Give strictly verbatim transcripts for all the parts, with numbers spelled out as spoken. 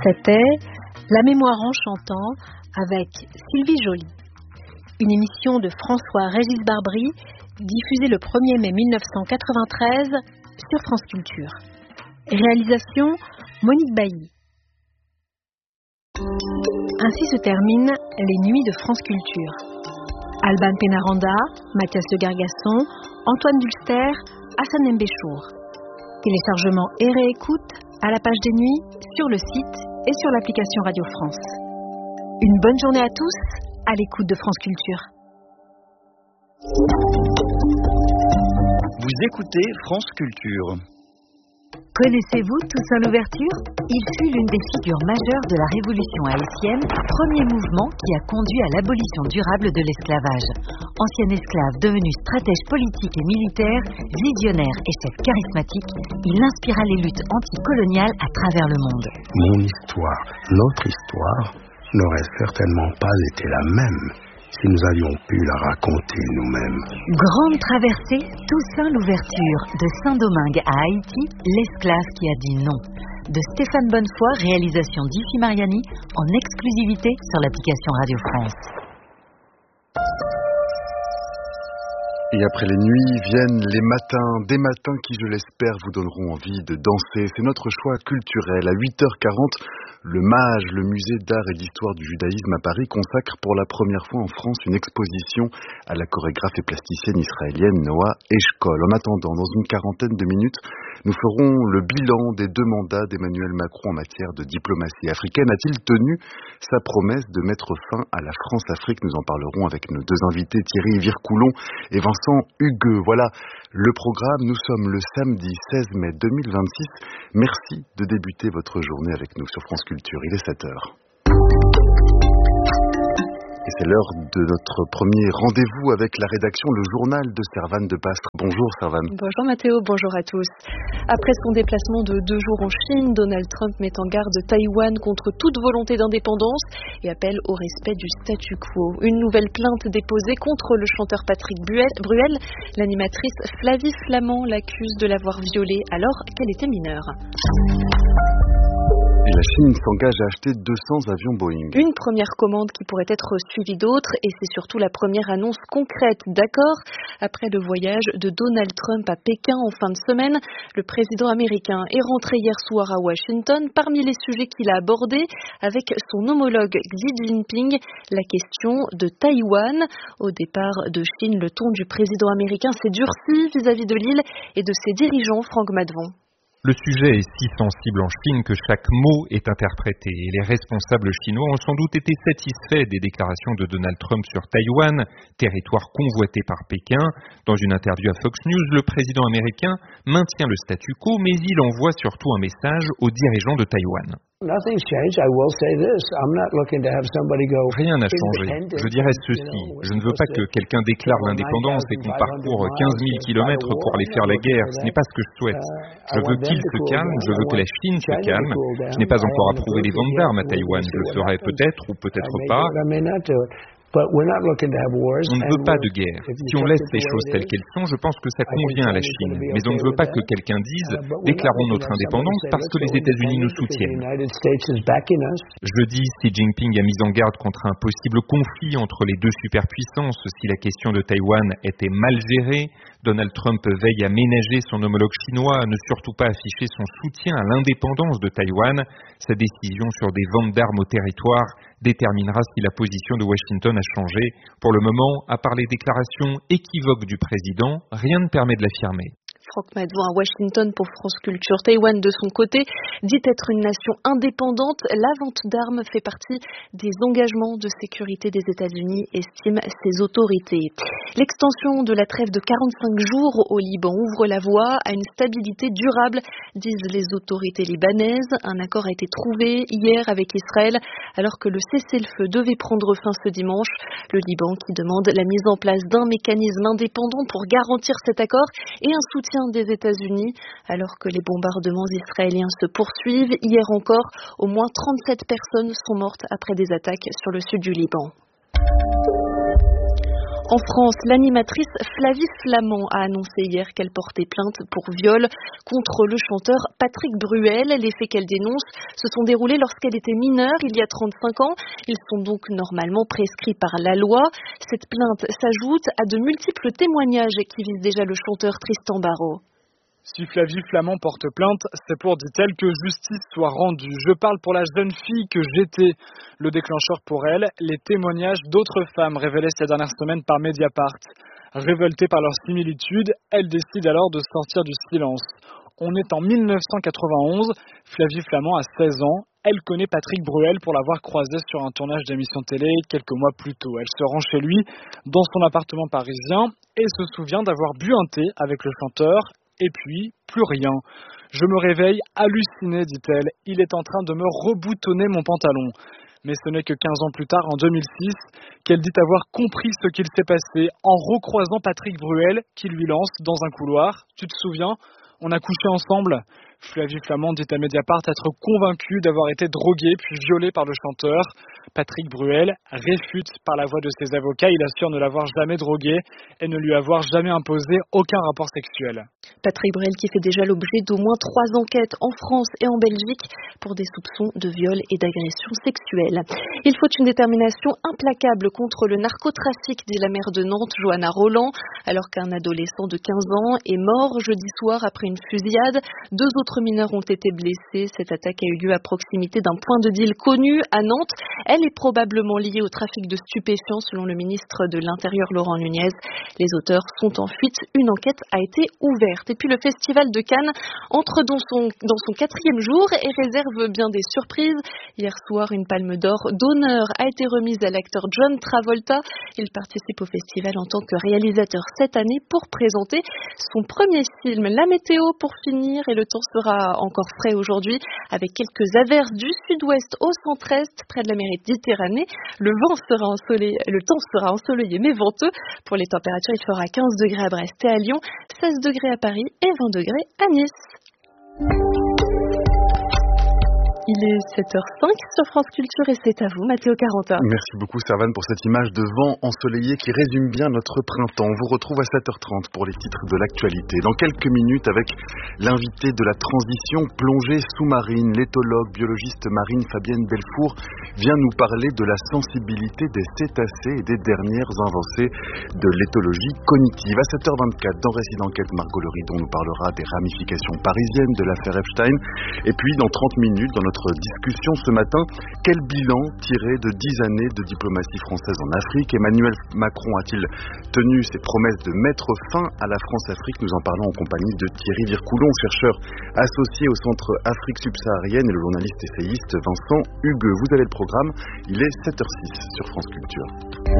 C'était La mémoire en chantant avec Sylvie Joly. Une émission de François-Régis Barbry, diffusée le premier mai mille neuf cent quatre-vingt-treize sur France Culture. Réalisation Monique Bailly. Ainsi se terminent les nuits de France Culture. Alban Pénaranda, Mathias de Gargasson, Antoine Dulster, Hassan Mbéchour. Téléchargement et réécoute à la page des nuits, sur le site et sur l'application Radio France. Une bonne journée à tous, à l'écoute de France Culture. Vous écoutez France Culture. Connaissez-vous Toussaint Louverture ? Il fut l'une des figures majeures de la révolution haïtienne, premier mouvement qui a conduit à l'abolition durable de l'esclavage. Ancien esclave devenu stratège politique et militaire, visionnaire et chef charismatique, il inspira les luttes anticoloniales à travers le monde. Mon histoire, notre histoire, n'aurait certainement pas été la même si nous avions pu la raconter nous-mêmes. Grande traversée, Toussaint Louverture, de Saint-Domingue à Haïti, l'esclave qui a dit non. De Stéphane Bonnefoy, réalisation d'Ifi Mariani, en exclusivité sur l'application Radio France. Et après les nuits viennent les matins, des matins qui, je l'espère, vous donneront envie de danser. C'est notre choix culturel. À huit heures quarante, le MAJ, le musée d'art et d'histoire du judaïsme à Paris, consacre pour la première fois en France une exposition à la chorégraphe et plasticienne israélienne Noa Eshkol. En attendant, dans une quarantaine de minutes, nous ferons le bilan des deux mandats d'Emmanuel Macron en matière de diplomatie africaine. A-t-il tenu sa promesse de mettre fin à la France-Afrique ? Nous en parlerons avec nos deux invités, Thierry Vircoulon et Vincent Hugueux. Voilà le programme. Nous sommes le samedi seize mai deux mille vingt-six. Merci de débuter votre journée avec nous sur France Culture. Il est sept heures. Et c'est l'heure de notre premier rendez-vous avec la rédaction, le journal de Servane de Pastre. Bonjour Servane. Bonjour Mathéo, bonjour à tous. Après son déplacement de deux jours en Chine, Donald Trump met en garde Taïwan contre toute volonté d'indépendance et appelle au respect du statu quo. Une nouvelle plainte déposée contre le chanteur Patrick Bruel. L'animatrice Flavie Flamand l'accuse de l'avoir violée alors qu'elle était mineure. Et la Chine s'engage à acheter deux cents avions Boeing. Une première commande qui pourrait être suivie d'autres et c'est surtout la première annonce concrète d'accord. Après le voyage de Donald Trump à Pékin en fin de semaine, le président américain est rentré hier soir à Washington. Parmi les sujets qu'il a abordés avec son homologue Xi Jinping, la question de Taïwan. Au départ de Chine, le ton du président américain s'est durci vis-à-vis de l'île et de ses dirigeants, Franck Madvon. Le sujet est si sensible en Chine que chaque mot est interprété et les responsables chinois ont sans doute été satisfaits des déclarations de Donald Trump sur Taïwan, territoire convoité par Pékin. Dans une interview à Fox News, le président américain maintient le statu quo, mais il envoie surtout un message aux dirigeants de Taïwan. Rien n'a changé. Je dirais ceci. Je ne veux pas que quelqu'un déclare l'indépendance et qu'on parcourt quinze mille kilomètres pour aller faire la guerre. Ce n'est pas ce que je souhaite. Je veux qu'il se calme, je veux que la Chine se calme. Je n'ai pas encore approuvé les ventes d'armes à Taïwan. Je le ferai peut-être ou peut-être pas. On ne veut pas de guerre. Si on laisse les choses telles qu'elles sont, je pense que ça convient à la Chine. Mais on ne veut pas que quelqu'un dise « déclarons notre indépendance parce que les États-Unis nous soutiennent ». Jeudi, Xi Jinping a mis en garde contre un possible conflit entre les deux superpuissances si la question de Taïwan était mal gérée. Donald Trump veille à ménager son homologue chinois, à ne surtout pas afficher son soutien à l'indépendance de Taïwan. Sa décision sur des ventes d'armes au territoire déterminera si la position de Washington a changé. Pour le moment, à part les déclarations équivoques du président, rien ne permet de l'affirmer. Franck Madvon à Washington pour France Culture. Taïwan, de son côté, dit être une nation indépendante. La vente d'armes fait partie des engagements de sécurité des États-Unis, estiment ses autorités. L'extension de la trêve de quarante-cinq jours au Liban ouvre la voie à une stabilité durable, disent les autorités libanaises. Un accord a été trouvé hier avec Israël, alors que le cessez-le-feu devait prendre fin ce dimanche. Le Liban qui demande la mise en place d'un mécanisme indépendant pour garantir cet accord et un soutien des États-Unis, alors que les bombardements israéliens se poursuivent. Hier encore, au moins trente-sept personnes sont mortes après des attaques sur le sud du Liban. En France, l'animatrice Flavie Flament a annoncé hier qu'elle portait plainte pour viol contre le chanteur Patrick Bruel. Les faits qu'elle dénonce se sont déroulés lorsqu'elle était mineure, il y a trente-cinq ans. Ils sont donc normalement prescrits par la loi. Cette plainte s'ajoute à de multiples témoignages qui visent déjà le chanteur Tristan Barraud. Si Flavie Flament porte plainte, c'est pour, dit-elle, que justice soit rendue. Je parle pour la jeune fille que j'étais. Le déclencheur pour elle, les témoignages d'autres femmes révélés ces dernières semaines par Mediapart. Révoltée par leur similitude, elle décide alors de sortir du silence. On est en mille neuf cent quatre-vingt-onze, Flavie Flament a seize ans. Elle connaît Patrick Bruel pour l'avoir croisé sur un tournage d'émission télé quelques mois plus tôt. Elle se rend chez lui, dans son appartement parisien, et se souvient d'avoir bu un thé avec le chanteur. Et puis, plus rien. Je me réveille hallucinée, dit-elle. Il est en train de me reboutonner mon pantalon. Mais ce n'est que quinze ans plus tard, en deux mille six, qu'elle dit avoir compris ce qu'il s'est passé en recroisant Patrick Bruel qui lui lance dans un couloir. Tu te souviens ? On a couché ensemble. Flavie Flament dit à Mediapart être convaincue d'avoir été droguée puis violée par le chanteur. Patrick Bruel réfute par la voix de ses avocats. Il assure ne l'avoir jamais droguée et ne lui avoir jamais imposé aucun rapport sexuel. Patrick Bruel qui fait déjà l'objet d'au moins trois enquêtes en France et en Belgique pour des soupçons de viol et d'agression sexuelle. Il faut une détermination implacable contre le narcotrafic, dit la maire de Nantes, Johanna Roland, alors qu'un adolescent de quinze ans est mort jeudi soir après une fusillade. Deux autres mineurs ont été blessés. Cette attaque a eu lieu à proximité d'un point de deal connu à Nantes. Elle est probablement liée au trafic de stupéfiants, selon le ministre de l'Intérieur Laurent Nunez. Les auteurs sont en fuite. Une enquête a été ouverte. Et puis le festival de Cannes entre dans son, dans son quatrième jour et réserve bien des surprises. Hier soir, une palme d'or d'honneur a été remise à l'acteur John Travolta. Il participe au festival en tant que réalisateur cette année pour présenter son premier film. La météo pour finir, et le temps sera encore frais aujourd'hui avec quelques averses du sud-ouest au centre-est près de la Méditerranée. Le vent sera ensoleillé, le temps sera ensoleillé mais venteux. Pour les températures, il fera quinze degrés à Brest et à Lyon, seize degrés à Paris et vingt degrés à Nice. Il est sept heures cinq sur France Culture et c'est à vous, Mathéo Caranta. Merci beaucoup, Servane, pour cette image de vent ensoleillé qui résume bien notre printemps. On vous retrouve à sept heures trente pour les titres de l'actualité. Dans quelques minutes, avec l'invité de la transition plongée sous-marine, l'éthologue, biologiste marine Fabienne Delfour vient nous parler de la sensibilité des cétacés et des dernières avancées de l'éthologie cognitive. À sept heures vingt-quatre, dans Récit d'enquête, Margot Leridon nous parlera des ramifications parisiennes de l'affaire Epstein. Et puis, dans trente minutes, dans notre discussion ce matin, quel bilan tiré de dix années de diplomatie française en Afrique? Emmanuel Macron a-t-il tenu ses promesses de mettre fin à la France-Afrique? Nous en parlons en compagnie de Thierry Vircoulon, chercheur associé au Centre Afrique subsaharienne, et le journaliste essayiste Vincent Hugueux. Vous avez le programme, il est sept heures six sur France Culture.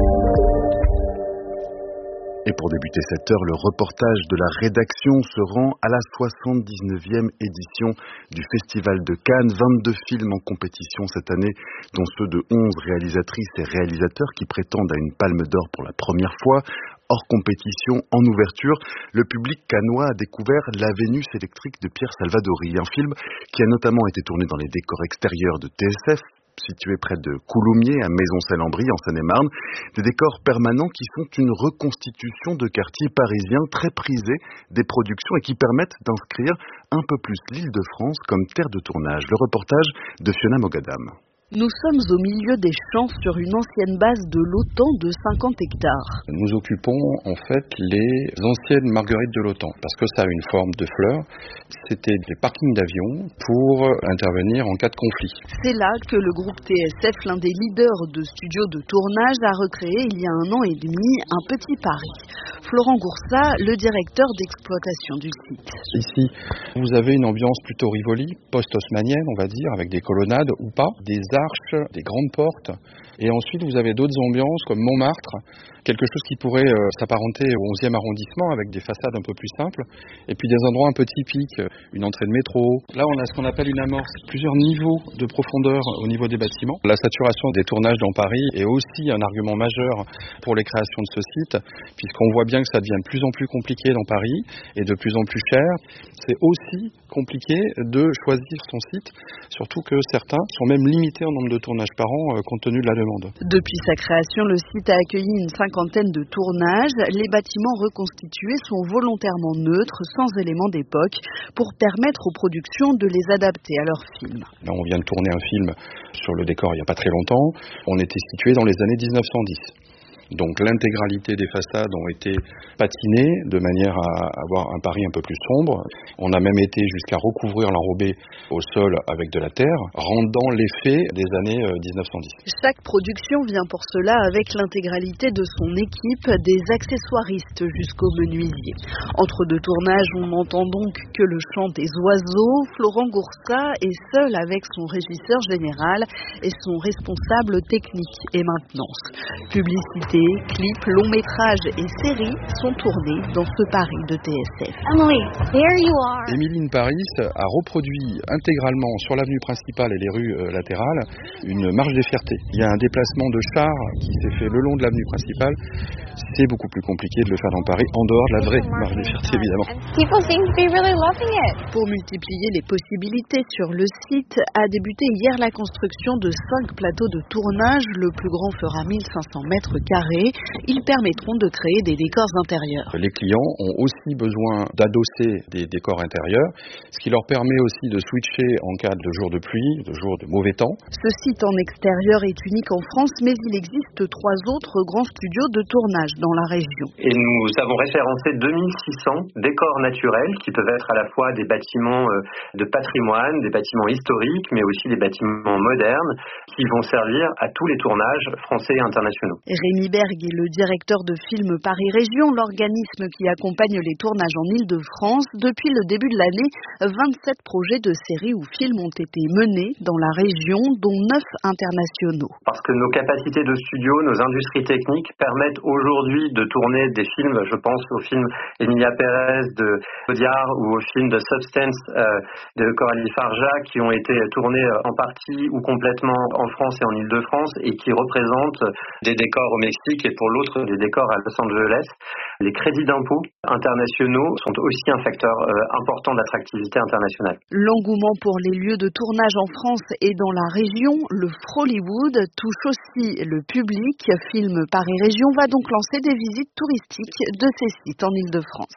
Et pour débuter cette heure, le reportage de la rédaction se rend à la soixante-dix-neuvième édition du Festival de Cannes. vingt-deux films en compétition cette année, dont ceux de onze réalisatrices et réalisateurs qui prétendent à une palme d'or pour la première fois. Hors compétition, en ouverture, le public cannois a découvert La Vénus électrique de Pierre Salvadori, un film qui a notamment été tourné dans les décors extérieurs de T S F, situé près de Coulommiers, à Maison-Celle-en-Brie, en Seine-et-Marne. Des décors permanents qui sont une reconstitution de quartiers parisiens très prisés des productions et qui permettent d'inscrire un peu plus l'Île-de-France comme terre de tournage. Le reportage de Fiona Mogadam. Nous sommes au milieu des champs sur une ancienne base de l'OTAN de cinquante hectares. Nous occupons en fait les anciennes marguerites de l'OTAN parce que ça a une forme de fleur. C'était des parkings d'avions pour intervenir en cas de conflit. C'est là que le groupe T S F, l'un des leaders de studios de tournage, a recréé il y a un an et demi un petit Paris. Florent Goursat, le directeur d'exploitation du site. Ici, vous avez une ambiance plutôt Rivoli, post-haussmannienne on va dire, avec des colonnades ou pas, des arches, des grandes portes. Et ensuite, vous avez d'autres ambiances comme Montmartre, quelque chose qui pourrait euh, s'apparenter au onzième arrondissement avec des façades un peu plus simples. Et puis des endroits un peu typiques, une entrée de métro. Là, on a ce qu'on appelle une amorce, plusieurs niveaux de profondeur au niveau des bâtiments. La saturation des tournages dans Paris est aussi un argument majeur pour les créations de ce site, puisqu'on voit bien bien que ça devient de plus en plus compliqué dans Paris et de plus en plus cher. C'est aussi compliqué de choisir son site, surtout que certains sont même limités en nombre de tournages par an euh, compte tenu de la demande. Depuis sa création, le site a accueilli une cinquantaine de tournages. Les bâtiments reconstitués sont volontairement neutres, sans éléments d'époque, pour permettre aux productions de les adapter à leurs films. Là, on vient de tourner un film sur le décor il n'y a pas très longtemps. On était situé dans les années dix-neuf cent dix. Donc l'intégralité des façades ont été patinées de manière à avoir un Paris un peu plus sombre. On a même été jusqu'à recouvrir l'enrobé au sol avec de la terre, rendant l'effet des années dix-neuf cent dix. Chaque production vient pour cela avec l'intégralité de son équipe, des accessoiristes jusqu'aux menuisiers. Entre deux tournages, on n'entend donc que le chant des oiseaux. Florent Goursat est seul avec son régisseur général et son responsable technique et maintenance. Publicité, clips, longs métrages et séries sont tournés dans ce Paris de T S F. Emily, there you are. Emily in Paris a reproduit intégralement sur l'avenue principale et les rues euh, latérales une marche des fiertés. Il y a un déplacement de chars qui s'est fait le long de l'avenue principale. C'est beaucoup plus compliqué de le faire dans Paris, en dehors de la vraie marche des fiertés évidemment. People seem to be really loving it. Pour multiplier les possibilités sur le site, a débuté hier la construction de cinq plateaux de tournage. Le plus grand fera mille cinq cents mètres carrés. Ils permettront de créer des décors intérieurs. Les clients ont aussi besoin d'adosser des décors intérieurs, ce qui leur permet aussi de switcher en cas de jour de pluie, de jour de mauvais temps. Ce site en extérieur est unique en France, mais il existe trois autres grands studios de tournage dans la région. Et nous avons référencé deux mille six cents décors naturels qui peuvent être à la fois des bâtiments de patrimoine, des bâtiments historiques, mais aussi des bâtiments modernes qui vont servir à tous les tournages français et internationaux. Rémi Berg est le directeur de Film Paris Région, l'organisme qui accompagne les tournages en Île-de-France. Depuis le début de l'année, vingt-sept projets de séries ou films ont été menés dans la région, dont neuf internationaux. Parce que nos capacités de studio, nos industries techniques permettent aujourd'hui de tourner des films, je pense au film Emilia Pérez de Audiard ou au film de Substance euh, de Coralie Farja, qui ont été tournés en partie ou complètement en France et en Île-de-France et qui représentent des décors au Mexique et pour l'autre des décors à Los Angeles. Les crédits d'impôt internationaux sont aussi un facteur euh, important d'attractivité internationale. L'engouement pour les lieux de tournage en France et dans la région, le Frollywood, touche aussi le public. Film Paris Région va donc lancer des visites touristiques de ces sites en Île-de-France.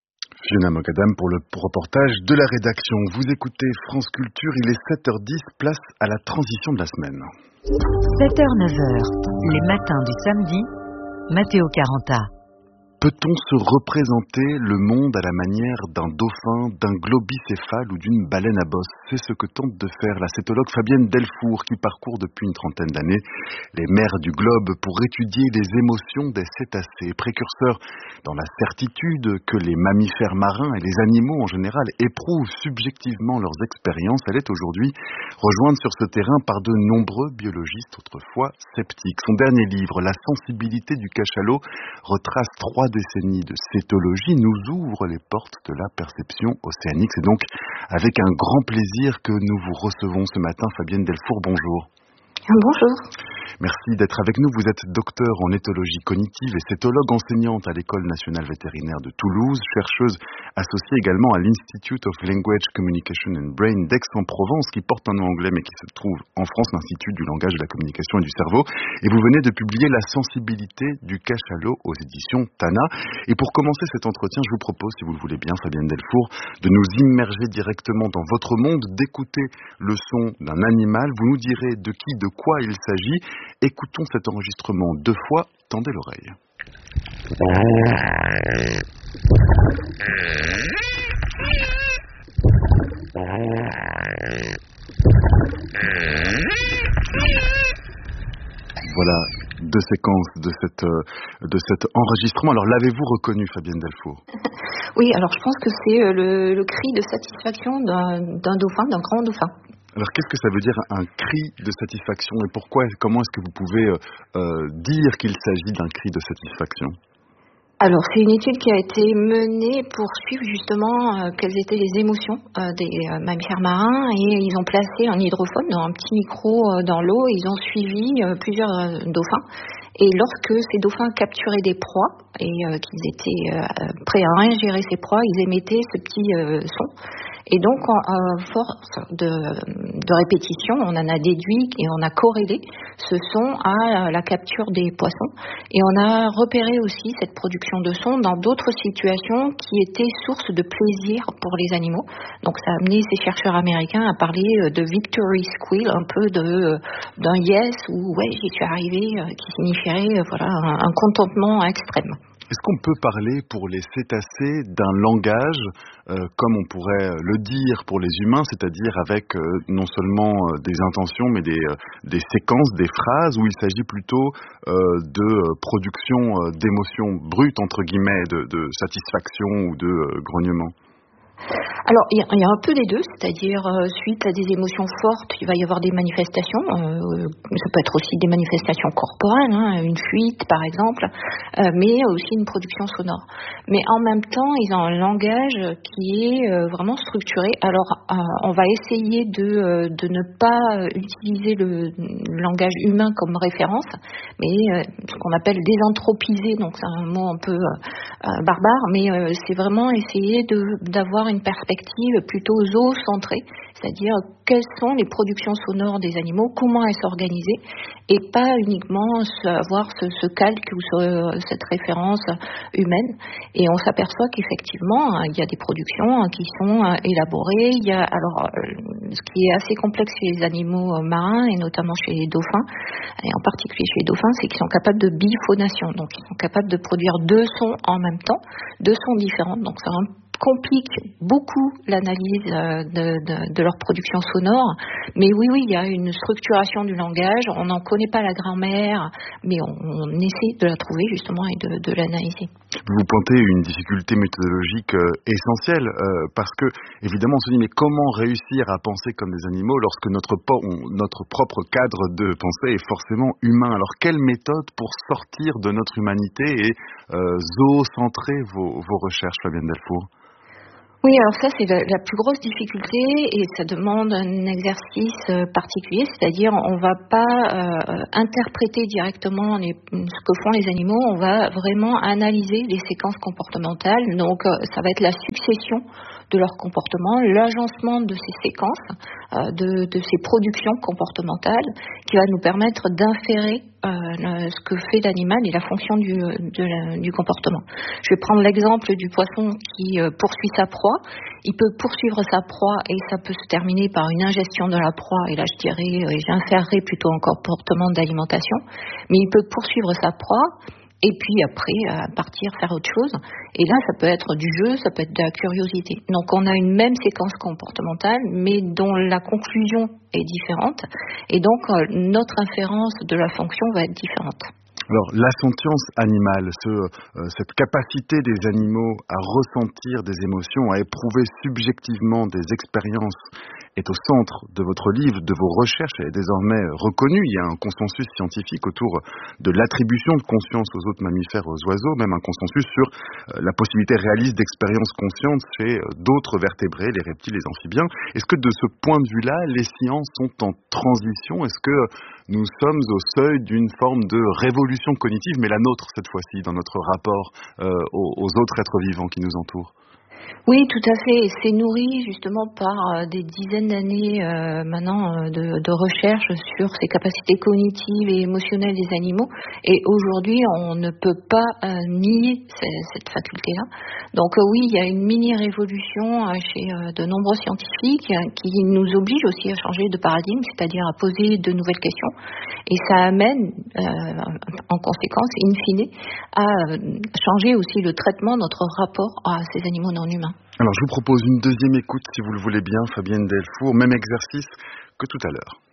Fiona Mogadam pour le reportage de la rédaction. Vous écoutez France Culture, il est sept heures dix, place à la transition de la semaine. sept heures neuf heures, les matins du samedi, Matteo Caranta. Peut-on se représenter le monde à la manière d'un dauphin, d'un globicéphale ou d'une baleine à bosse? C'est ce que tente de faire la cétologue Fabienne Delfour, qui parcourt depuis une trentaine d'années les mers du globe pour étudier les émotions des cétacés, précurseurs dans la certitude que les mammifères marins et les animaux en général éprouvent subjectivement leurs expériences. Elle est aujourd'hui rejointe sur ce terrain par de nombreux biologistes autrefois sceptiques. Son dernier livre, La sensibilité du cachalot, retrace trois décennies de cétologie, nous ouvre les portes de la perception océanique. C'est donc avec un grand plaisir que nous vous recevons ce matin. Fabienne Delfour, bonjour. Bonjour. Merci d'être avec nous. Vous êtes docteur en éthologie cognitive et cétologue, enseignante à l'École nationale vétérinaire de Toulouse, chercheuse associée également à l'Institute of Language, Communication and Brain d'Aix-en-Provence, qui porte un nom anglais mais qui se trouve en France, l'Institut du langage, de la communication et du cerveau. Et vous venez de publier La sensibilité du cachalot aux éditions Tana. Et pour commencer cet entretien, je vous propose, si vous le voulez bien, Fabienne Delfour, de nous immerger directement dans votre monde, d'écouter le son d'un animal. Vous nous direz de qui, de quoi il s'agit. Écoutons cet enregistrement deux fois, tendez l'oreille. Voilà deux séquences de, cette, de cet enregistrement. Alors l'avez-vous reconnu, Fabienne Delfour? Oui, alors je pense que c'est le, le cri de satisfaction d'un, d'un dauphin, d'un grand dauphin. Alors qu'est-ce que ça veut dire un cri de satisfaction et pourquoi, comment est-ce que vous pouvez euh, dire qu'il s'agit d'un cri de satisfaction? Alors c'est une étude qui a été menée pour suivre justement euh, quelles étaient les émotions euh, des euh, mammifères marins et ils ont placé un hydrophone dans un petit micro euh, dans l'eau et ils ont suivi euh, plusieurs euh, dauphins Et lorsque ces dauphins capturaient des proies et euh, qu'ils étaient euh, prêts à ingérer ces proies, ils émettaient ce petit euh, son. Et donc, à force de, de répétition, on en a déduit et on a corrélé ce son à la capture des poissons. Et on a repéré aussi cette production de son dans d'autres situations qui étaient source de plaisir pour les animaux. Donc, ça a amené ces chercheurs américains à parler de victory squeal, un peu de, d'un yes ou ouais, j'y suis arrivé, qui signifierait voilà, un, un contentement extrême. Est-ce qu'on peut parler pour les cétacés d'un langage, euh, comme on pourrait le dire pour les humains, c'est-à-dire avec euh, non seulement euh, des intentions, mais des, euh, des séquences, des phrases, où il s'agit plutôt euh, de production euh, d'émotions brutes, entre guillemets, de, de satisfaction ou de euh, grognement ? Alors, il y, y a un peu des deux, c'est-à-dire euh, suite à des émotions fortes, il va y avoir des manifestations. Euh, ça peut être aussi des manifestations corporelles, hein, une fuite par exemple, euh, mais aussi une production sonore. Mais en même temps, ils ont un langage qui est euh, vraiment structuré. Alors, euh, on va essayer de, euh, de ne pas utiliser le, le langage humain comme référence, mais euh, ce qu'on appelle désanthropiser, donc c'est un mot un peu euh, barbare, mais euh, c'est vraiment essayer de, d'avoir une perspective plutôt zoocentrée, c'est-à-dire quelles sont les productions sonores des animaux, comment elles sont organisées, et pas uniquement avoir ce, ce calque ou ce, cette référence humaine. Et on s'aperçoit qu'effectivement, il y a des productions qui sont élaborées. Il y a, alors, ce qui est assez complexe chez les animaux marins, et notamment chez les dauphins, et en particulier chez les dauphins, c'est qu'ils sont capables de biphonation, donc ils sont capables de produire deux sons en même temps, deux sons différents, donc ça complique beaucoup l'analyse de, de, de leur production sonore. Mais oui, oui, il y a une structuration du langage. On n'en connaît pas la grammaire, mais on, on essaie de la trouver justement et de, de l'analyser. Vous pointez une difficulté méthodologique euh, essentielle euh, parce que, évidemment, on se dit, mais comment réussir à penser comme des animaux lorsque notre, po- on, notre propre cadre de pensée est forcément humain? Alors, quelle méthode pour sortir de notre humanité et euh, zoocentrer vos, vos recherches, Fabienne Delfour? Oui, alors ça c'est la, la plus grosse difficulté et ça demande un exercice particulier, c'est-à-dire on va pas euh, interpréter directement les, ce que font les animaux, on va vraiment analyser les séquences comportementales, donc euh, ça va être la succession de leur comportement, l'agencement de ces séquences, euh, de, de ces productions comportementales qui va nous permettre d'inférer euh, ce que fait l'animal et la fonction du, de la, du comportement. Je vais prendre l'exemple du poisson qui euh, poursuit sa proie. Il peut poursuivre sa proie et ça peut se terminer par une ingestion de la proie, et là je dirais, euh, j'inférerais plutôt un comportement d'alimentation, mais il peut poursuivre sa proie et puis après euh, partir faire autre chose. Et là, ça peut être du jeu, ça peut être de la curiosité. Donc on a une même séquence comportementale, mais dont la conclusion est différente. Et donc euh, notre inférence de la fonction va être différente. Alors, la sentience animale, ce, euh, cette capacité des animaux à ressentir des émotions, à éprouver subjectivement des expériences, est au centre de votre livre, de vos recherches. Elle est désormais reconnue. Il y a un consensus scientifique autour de l'attribution de conscience aux autres mammifères, aux oiseaux, même un consensus sur euh, la possibilité réaliste d'expériences conscientes chez euh, d'autres vertébrés, les reptiles, les amphibiens. Est-ce que de ce point de vue-là, les sciences sont en transition? Est-ce que nous sommes au seuil d'une forme de révolution cognitive, mais la nôtre cette fois-ci, dans notre rapport euh, aux, aux autres êtres vivants qui nous entourent? Oui, tout à fait. C'est nourri justement par euh, des dizaines d'années euh, maintenant euh, de, de recherche sur ces capacités cognitives et émotionnelles des animaux. Et aujourd'hui, on ne peut pas euh, nier c- cette faculté-là. Donc euh, oui, il y a une mini-révolution euh, chez euh, de nombreux scientifiques euh, qui nous oblige aussi à changer de paradigme, c'est-à-dire à poser de nouvelles questions. Et ça amène, euh, en conséquence, in fine, à euh, changer aussi le traitement, notre rapport à ces animaux non humains. Alors je vous propose une deuxième écoute, si vous le voulez bien, Fabienne Delfour, même exercice que tout à l'heure.